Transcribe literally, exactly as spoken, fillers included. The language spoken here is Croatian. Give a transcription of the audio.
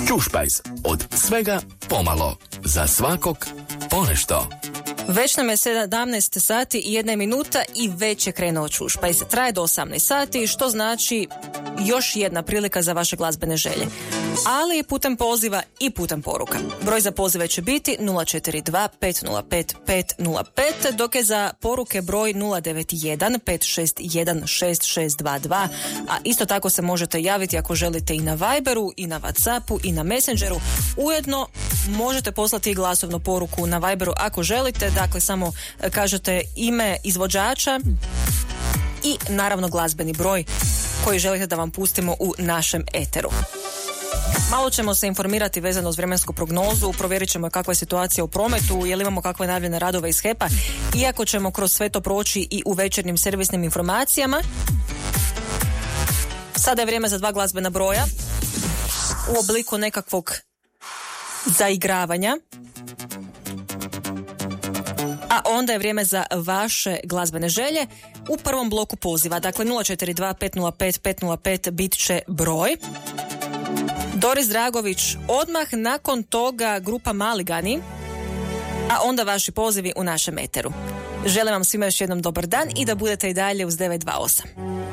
Čušpajz, od svega pomalo, za svakog ponešto. Već nam je sedamnaest sati i jedna minuta i već je krenuo Čušpajz. Traje do osamnaest sati, što znači još jedna prilika za vaše glazbene želje. Ali putem poziva i putem poruka. Broj za pozive će biti nula četiri dva pet nula pet pet nula pet, dok je za poruke broj nula devet jedan pet šest jedan šest šest dva dva, a isto tako se možete javiti ako želite i na Viberu, i na Whatsappu, i na Messengeru. Ujedno možete poslati i glasovnu poruku na Viberu ako želite, dakle samo kažete ime izvođača i naravno glazbeni broj koji želite da vam pustimo u našem eteru. Malo ćemo se informirati vezano uz vremensku prognozu, provjerit ćemo kakva je situacija u prometu, je li imamo kakve najavljene radove iz H E P-a, iako ćemo kroz sve to proći i u večernjim servisnim informacijama. Sada je vrijeme za dva glazbena broja u obliku nekakvog zaigravanja. A onda je vrijeme za vaše glazbene želje u prvom bloku poziva. Dakle, nula četiri dva pet nula pet pet nula pet bit će broj. Doris Dragović odmah, nakon toga grupa Maligani, a onda vaši pozivi u našem eteru. Želim vam svima još jednom dobar dan i da budete i dalje uz devet dva osam.